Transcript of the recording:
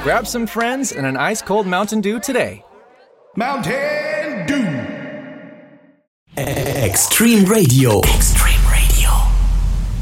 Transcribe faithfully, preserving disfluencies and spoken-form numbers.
Grab some friends and an ice-cold Mountain Dew today. Mountain Dew. Extreme Radio.